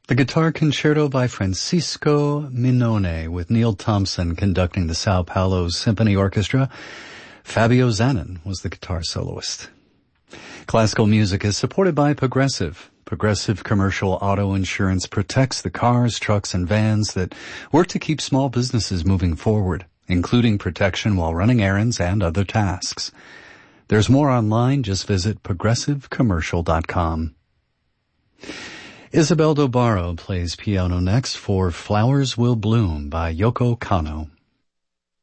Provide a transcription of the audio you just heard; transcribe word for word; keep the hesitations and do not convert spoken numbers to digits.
The Guitar Concerto by Francisco Minone, with Neil Thompson conducting the Sao Paulo Symphony Orchestra. Fabio Zanin was the guitar soloist. Classical music is supported by Progressive. Progressive Commercial Auto Insurance protects the cars, trucks, and vans that work to keep small businesses moving forward, including protection while running errands and other tasks. There's more online. Just visit progressive commercial dot com. Isabel Dobaro plays piano next for Flowers Will Bloom by Yoko Kanno.